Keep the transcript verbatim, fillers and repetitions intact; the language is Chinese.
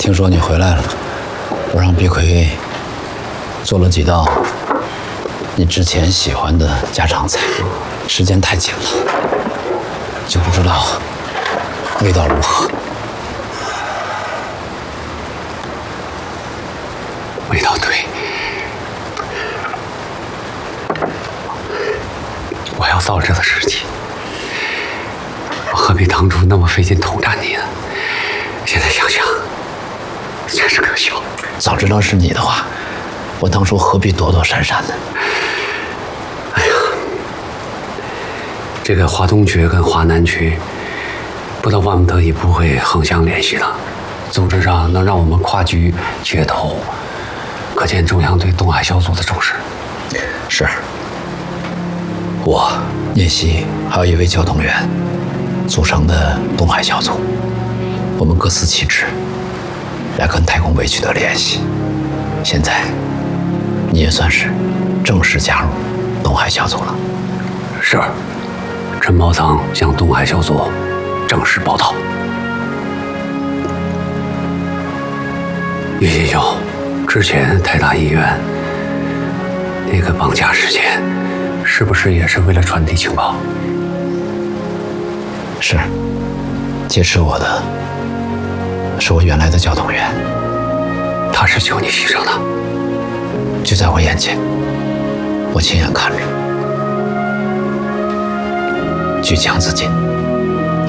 听说你回来了，我让毕逵做了几道你之前喜欢的家常菜，时间太紧了，就不知道味道如何。 味道对，我要造这个事情，我何必当初那么费劲统战你呢？现在想想，真是可笑。 早知道是你的话，我当初何必躲躲闪闪呢？ 哎呀，这个华东区跟华南区，不到万不得已不会横相联系的。组织上能让我们跨局接头，可见中央对东海小组的重视。 是，我、聂曦还有一位交通员组成的东海小组，我们各司其职，来跟太空卫取得联系。现在，你也算是正式加入东海小组了。 是，陈宝仓向东海小组正式报道。岳先兄，之前台大医院那个绑架事件，是不是也是为了传递情报？ 是，劫持我的是我原来的交通员， 他是求你牺牲的， 就在我眼前，我亲眼看着，据强自尽。